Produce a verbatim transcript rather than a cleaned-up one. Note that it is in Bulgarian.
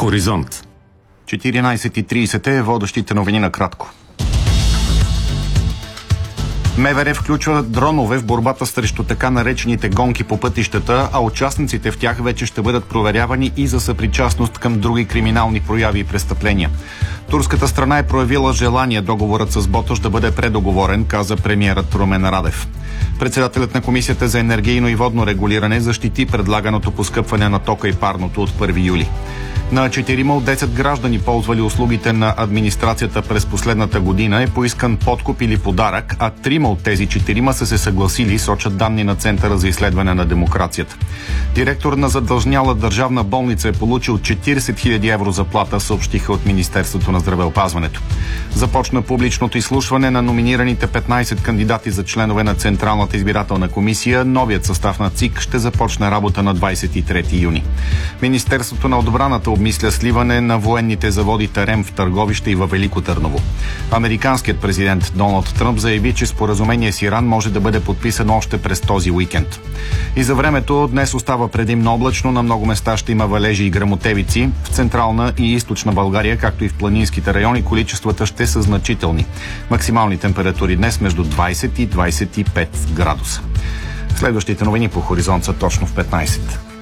Хоризонт. четиринайсет и трийсет е водещите новини на кратко. МВР включва дронове в борбата срещу така наречените гонки по пътищата, а участниците в тях вече ще бъдат проверявани и за съпричастност към други криминални прояви и престъпления. Турската страна е проявила желание договорът с Ботош да бъде предоговорен, каза премиерът Румен Радев. Председателят на Комисията за енергийно и водно регулиране защити предлаганото поскъпване на тока и парното от първи юли. На четирима от десет граждани, ползвали услугите на администрацията през последната година, е поискан подкуп или подарък, а трима от тези четирима са се съгласили, сочат данни на Центъра за изследване на демокрацията. Директор на задължняла държавна болница е получил четирийсет хиляди евро заплата, съобщиха от Министерството на здравеопазването. Започна публичното изслушване на номинираните петнайсет кандидати за членове на Централната избирателна комисия. Новият състав на ЦИК ще започне работа на двайсет и трети юни. Министерството на отбраната обмисля сливане на военните заводи Терем в Търговище и във Велико Търново. Американският президент Доналд Тръмп заяви, че споразумение с Иран може да бъде подписано още през този уикенд. И за времето днес остава предимно облачно, на много места ще има валежи и гръмотевици. В централна и източна България, както и в планинските райони, количествата ще са значителни. Максимални температури днес между двайсет и двайсет и пет градуса. Следващите новини по Хоризонт са точно в петнайсет.